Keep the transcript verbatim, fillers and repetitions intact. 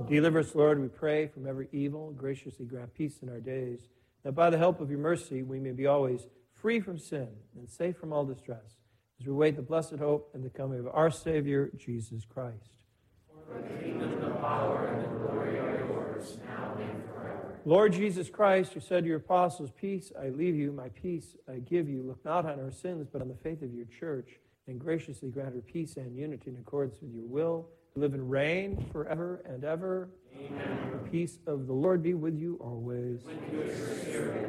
Deliver us, Lord, we pray, from every evil. Graciously grant peace in our days, that by the help of your mercy we may be always free from sin and safe from all distress, as we wait the blessed hope and the coming of our Savior, Jesus Christ. For the kingdom, the power, and the glory are yours, now and forever. Lord Jesus Christ, who said to your apostles, peace I leave you, my peace I give you, look not on our sins, but on the faith of your church, and graciously grant her peace and unity in accordance with your will, to live and reign forever and ever. Amen. The peace of the Lord be with you always. With your spirit.